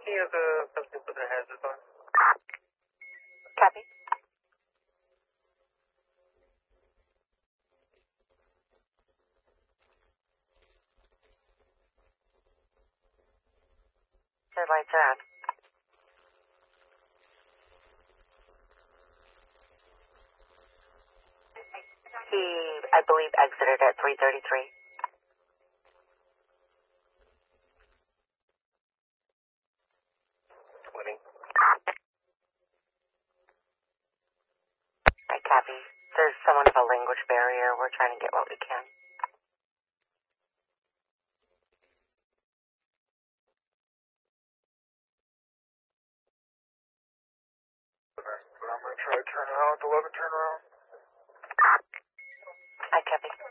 He has something for their hazards on. Copy. Their lights are on. He, I believe, exited at 3:33. I copy. There's somewhat of a language barrier. We're trying to get what we can. But I'm going to try to turn around with 11 turn around. I copy.